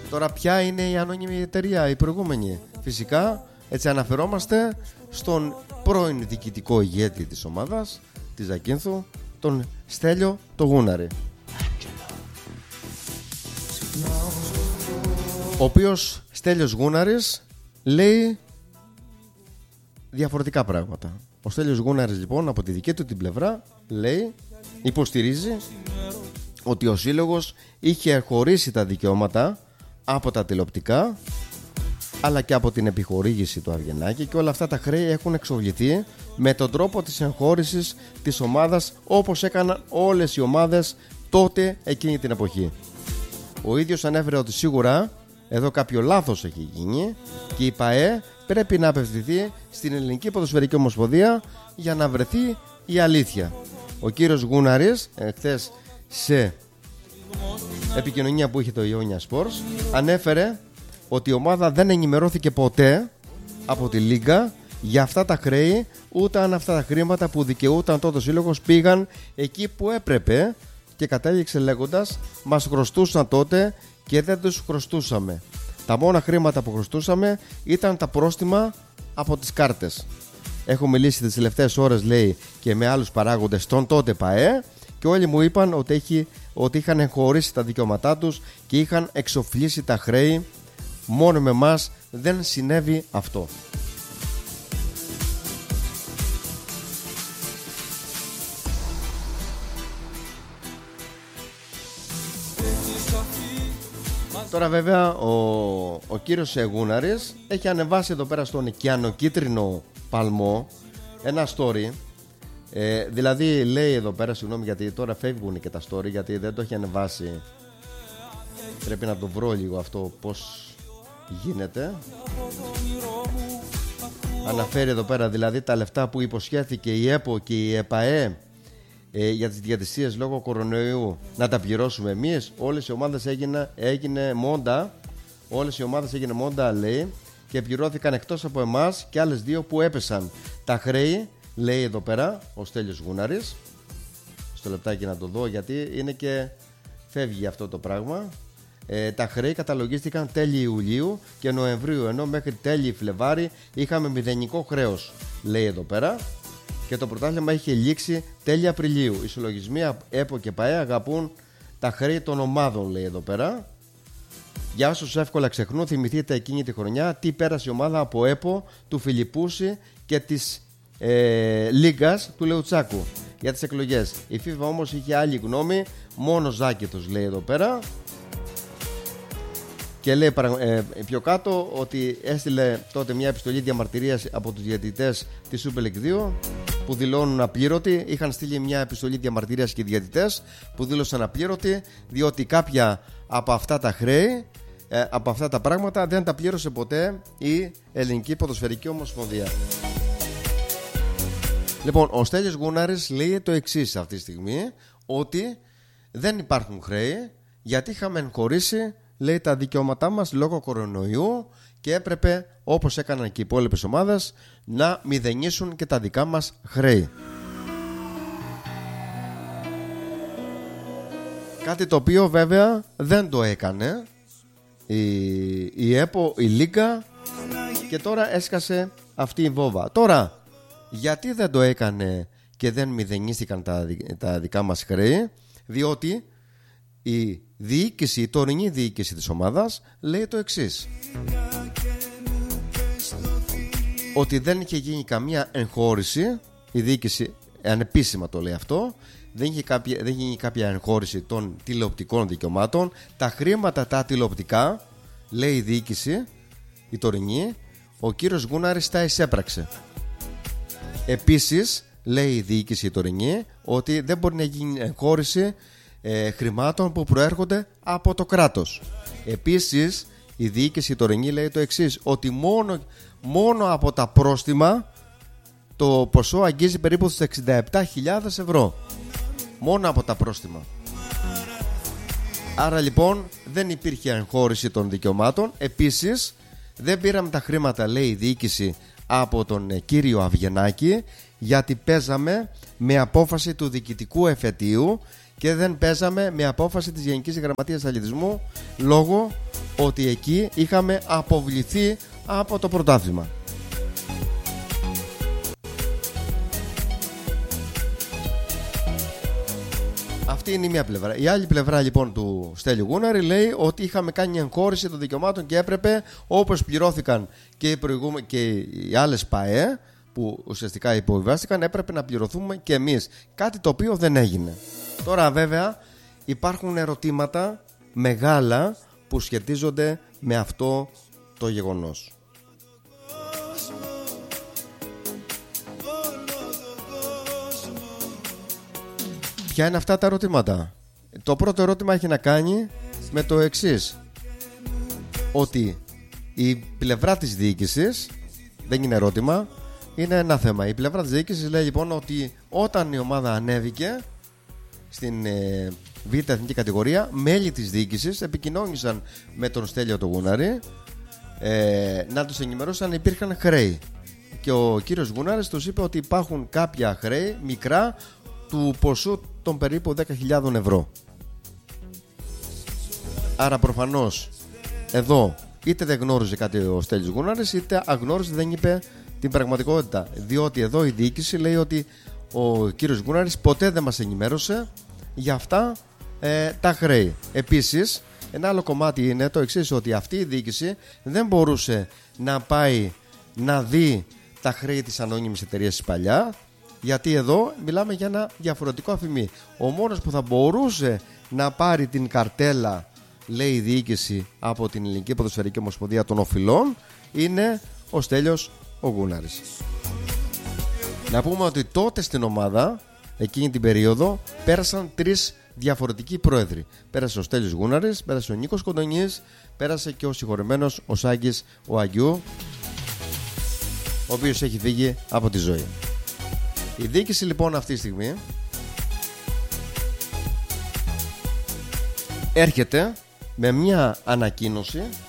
Τώρα ποια είναι η ανώνυμη εταιρεία, η προηγούμενη? Φυσικά έτσι αναφερόμαστε στον πρώην διοικητικό ηγέτη της ομάδας της Ζακίνθου, τον Στέλιο το Γούναρη, ο οποίος Στέλιος Γούναρης λέει διαφορετικά πράγματα. Ο Στέλιος Γούναρης λοιπόν από τη δική του την πλευρά λέει, υποστηρίζει ότι ο σύλλογος είχε χωρίσει τα δικαιώματα από τα τηλεοπτικά αλλά και από την επιχορήγηση του Αβγενάκη, και όλα αυτά τα χρέη έχουν εξοβληθεί με τον τρόπο της εγχώρησης της ομάδας, όπως έκαναν όλες οι ομάδες τότε εκείνη την εποχή. Ο ίδιος ανέφερε ότι σίγουρα εδώ κάποιο λάθος έχει γίνει και η ΠΑΕ πρέπει να απευθυνθεί στην Ελληνική Ποδοσφαιρική Ομοσπονδία για να βρεθεί η αλήθεια. Ο κύριος Γούναρης χθες σε επικοινωνία που είχε το Ionia Sports ανέφερε ότι η ομάδα δεν ενημερώθηκε ποτέ από τη Λίγκα για αυτά τα χρέη, ούτε αν αυτά τα χρήματα που δικαιούταν τότε ο σύλλογος πήγαν εκεί που έπρεπε, και κατέληξε λέγοντας, μας χρωστούσαν τότε και δεν τους χρωστούσαμε. Τα μόνα χρήματα που χρωστούσαμε ήταν τα πρόστιμα από τις κάρτες. Έχω μιλήσει τις τελευταίες ώρες, λέει, και με άλλους παράγοντες στον τότε ΠΑΕ, και όλοι μου είπαν ότι είχαν εγχωρήσει τα δικαιώματά τους και είχαν εξοφλήσει τα χρέη. Μόνο με μας δεν συνέβη αυτό. Τώρα βέβαια ο κύριος Γούναρης έχει ανεβάσει εδώ πέρα στον κιανοκίτρινο παλμό ένα story. Δηλαδή λέει εδώ πέρα, συγγνώμη γιατί τώρα φεύγουν και τα story, γιατί δεν το έχει ανεβάσει. Πρέπει να το βρω λίγο αυτό πως γίνεται. Αναφέρει εδώ πέρα δηλαδή τα λεφτά που υποσχέθηκε η ΕΠΟ και η ΕΠΑΕ για τις διατησίες λόγω κορονοϊού να τα πληρώσουμε εμείς. Όλες οι ομάδες έγινε μόντα. Όλες οι ομάδες έγινε μόντα, λέει, και πληρώθηκαν εκτός από εμάς και άλλες δύο που έπεσαν. Τα χρέη, λέει εδώ πέρα ο Στέλιος Γούναρης, στο λεπτάκι να το δω γιατί είναι και φεύγει αυτό το πράγμα. Τα χρέη καταλογίστηκαν τέλη Ιουλίου και Νοεμβρίου, ενώ μέχρι τέλη Φλεβάρι είχαμε μηδενικό χρέος, λέει εδώ πέρα, και το πρωτάθλημα είχε λήξει τέλη Απριλίου. Οι συλλογισμοί ΕΠΟ και ΠΑΕ αγαπούν τα χρέη των ομάδων, λέει εδώ πέρα. Για όσους εύκολα ξεχνούν, θυμηθείτε εκείνη τη χρονιά τι πέρασε η ομάδα από ΕΠΟ του Φιλιππούση και της Λίγκας του Λεουτσάκου για τις εκλογές. Η FIFA όμως είχε άλλη γνώμη, μόνο Ζάκητος, λέει εδώ πέρα. Και λέει πιο κάτω ότι έστειλε τότε μια επιστολή διαμαρτυρίας από τους διαιτητές της Super League 2 που δηλώνουν απλήρωτοι. Είχαν στείλει μια επιστολή διαμαρτυρίας και οι διαιτητές που δήλωσαν απλήρωτοι, διότι κάποια από αυτά τα χρέη, από αυτά τα πράγματα δεν τα πλήρωσε ποτέ η Ελληνική Ποδοσφαιρική Ομοσπονδία. Λοιπόν, ο Στέλιος Γούναρης λέει το εξής αυτή τη στιγμή, ότι δεν υπάρχουν χρέη γιατί είχαμε εγχωρήσει, λέει, τα δικαιώματά μας λόγω κορονοϊού και έπρεπε, όπως έκαναν και οι υπόλοιπες ομάδες, να μηδενίσουν και τα δικά μας χρέη. Κάτι το οποίο βέβαια δεν το έκανε η ΕΠΟ, η Λίγκα, και τώρα έσκασε αυτή η βόβα. Τώρα, γιατί δεν το έκανε και δεν μηδενίστηκαν τα δικά μας χρέη? Διότι η διοίκηση, η τωρινή διοίκηση της ομάδας λέει το εξής, ότι δεν είχε γίνει καμία εγχώρηση, η διοίκηση ανεπίσημα το λέει αυτό, δεν είχε γίνει κάποια εγχώρηση των τηλεοπτικών δικαιωμάτων. Τα χρήματα τα τηλεοπτικά, λέει η διοίκηση, η τωρινή, ο κύριος Γούναρης τα εισέπραξε. Επίσης λέει η διοίκηση η τωρινή ότι δεν μπορεί να γίνει εγχώρηση χρημάτων που προέρχονται από το κράτος. Επίσης η διοίκηση τωρινή λέει το εξής, ότι μόνο από τα πρόστιμα το ποσό αγγίζει περίπου στους 67.000 ευρώ. Μόνο από τα πρόστιμα. Άρα λοιπόν δεν υπήρχε εγχώρηση των δικαιωμάτων. Επίσης δεν πήραμε τα χρήματα, λέει η διοίκηση, από τον κύριο Αβγενάκη, γιατί παίζαμε με απόφαση του διοικητικού εφετείου και δεν παίζαμε με απόφαση της Γενικής Γραμματείας Αθλητισμού λόγω ότι εκεί είχαμε αποβληθεί από το πρωτάθλημα. Αυτή είναι η μία πλευρά. Η άλλη πλευρά λοιπόν του Στέλιου Γούναρη λέει ότι είχαμε κάνει εγχώρηση των δικαιωμάτων και έπρεπε, όπως πληρώθηκαν και οι άλλες ΠΑΕ που ουσιαστικά υποβιβάστηκαν, έπρεπε να πληρωθούμε και εμείς. Κάτι το οποίο δεν έγινε. Τώρα βέβαια υπάρχουν ερωτήματα μεγάλα που σχετίζονται με αυτό το γεγονός. Ποια είναι αυτά τα ερωτήματα? Το πρώτο ερώτημα έχει να κάνει με το εξής, ότι η πλευρά της διοίκησης, δεν είναι ερώτημα, είναι ένα θέμα. Η πλευρά της διοίκησης λέει λοιπόν ότι όταν η ομάδα ανέβηκε στην Β' εθνική κατηγορία, μέλη της διοίκησης επικοινώνησαν με τον Στέλιο τον Γούναρη να τους ενημερώσαν αν υπήρχαν χρέη. Και ο κύριος Γούναρης τους είπε ότι υπάρχουν κάποια χρέη μικρά του ποσού των περίπου 10.000 ευρώ. Άρα προφανώς εδώ είτε δεν γνώριζε κάτι ο Στέλιος Γούναρης, είτε αγνώριζε, δεν είπε την πραγματικότητα. Διότι εδώ η διοίκηση λέει ότι ο κύριος Γούναρης ποτέ δεν μας ενημέρωσε για αυτά τα χρέη. Επίσης ένα άλλο κομμάτι είναι το εξής, ότι αυτή η διοίκηση δεν μπορούσε να πάει να δει τα χρέη της ανώνυμης εταιρείας της παλιά, γιατί εδώ μιλάμε για ένα διαφορετικό αφημί. Ο μόνος που θα μπορούσε να πάρει την καρτέλα, λέει η διοίκηση, από την Ελληνική Ποδοσφαιρική Ομοσπονδία των Οφειλών είναι ο Στέλιος ο Γούναρης. Να πούμε ότι τότε στην ομάδα, εκείνη την περίοδο, πέρασαν 3 διαφορετικοί πρόεδροι. Πέρασε ο Στέλιος Γούναρης, πέρασε ο Νίκος Κοντονής, πέρασε και ο συγχωρεμένος ο Σάκης ο Αγιού, ο οποίος έχει φύγει από τη ζωή. Η διοίκηση λοιπόν αυτή τη στιγμή έρχεται με μια ανακοίνωση